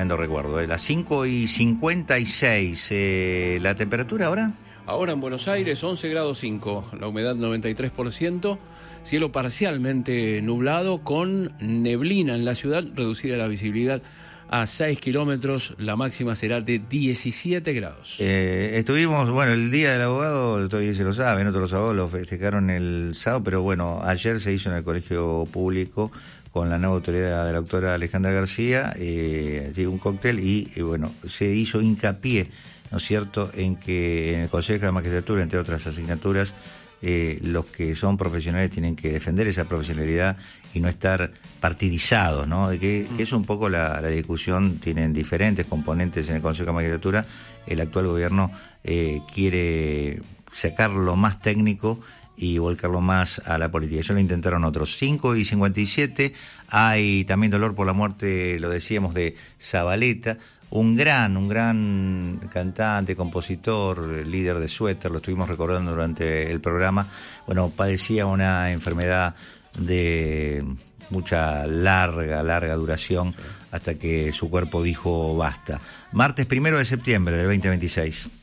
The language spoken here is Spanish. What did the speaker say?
tremendo recuerdo. Las 5:56, ¿la temperatura ahora? Ahora en Buenos Aires, 11 grados 5, la humedad 93%, cielo parcialmente nublado con neblina en la ciudad, reducida la visibilidad a 6 kilómetros, la máxima será de 17 grados. Estuvimos, bueno, el Día del Abogado, todavía se lo saben, otros abogados lo festejaron el sábado, pero bueno, ayer se hizo en el Colegio Público con la nueva autoridad de la doctora Alejandra García, allí un cóctel y bueno, se hizo hincapié, ¿no es cierto?, en que en el Consejo de la Magistratura, entre otras asignaturas, los que son profesionales tienen que defender esa profesionalidad y no estar partidizados, ¿no? Que es un poco la discusión, tienen diferentes componentes en el Consejo de la Magistratura. El actual gobierno quiere sacar lo más técnico y volcarlo más a la política. Eso lo intentaron otros. 5:57, hay también dolor por la muerte, lo decíamos, de Zabaleta, un gran cantante, compositor, líder de Suéter, lo estuvimos recordando durante el programa. Bueno, padecía una enfermedad de mucha larga duración, hasta que su cuerpo dijo basta. Martes 1 de septiembre del 2026.